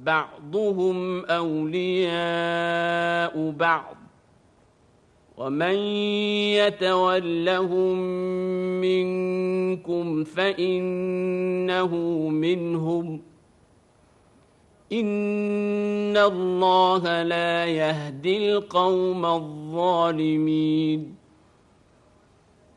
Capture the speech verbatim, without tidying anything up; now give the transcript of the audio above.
بعضهم أولياء بعض ومن يتولهم منكم فإنه منهم إن الله لا يهدي القوم الظالمين